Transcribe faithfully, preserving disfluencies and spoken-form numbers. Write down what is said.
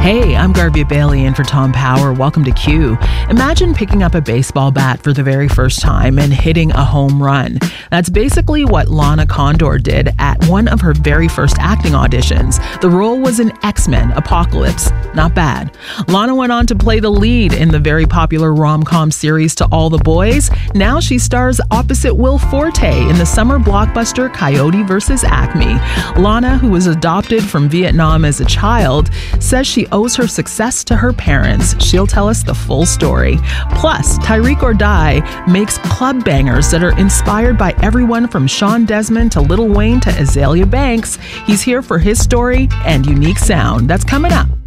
Hey, I'm Garvia Bailey in for Tom Power. Welcome to Q. Imagine picking up a baseball bat for the very first time and hitting a home run. That's basically what Lana Condor did at one of her very first acting auditions. The role was in X-Men Apocalypse. Not bad. Lana went on to play the lead in the very popular rom-com series To All the Boys. Now she stars opposite Will Forte in the summer blockbuster Coyote versus Acme. Lana, who was adopted from Vietnam as a child, says she owes her success to her parents. She'll tell us the full story. Plus, Tyreek or Die makes club bangers that are inspired by everyone from Sean Desmond to Lil Wayne to Azalea Banks. He's here for his story and unique sound. That's coming up.